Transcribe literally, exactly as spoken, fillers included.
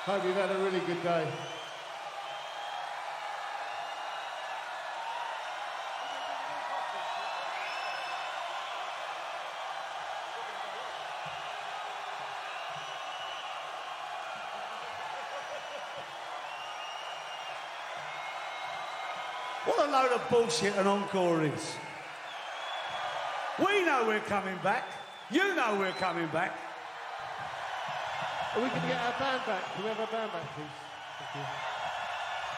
Hope you've had a really good day. What a load of bullshit an encore is. We know we're coming back. You know we're coming back. Are we going to get our band back? Can we have our band back, please? Thank you.